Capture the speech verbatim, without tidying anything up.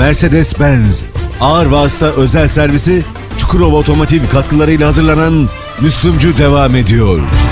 Mercedes-Benz ağır vasıta özel servisi Çukurova Otomotiv katkılarıyla hazırlanan Müslümcü devam ediyor.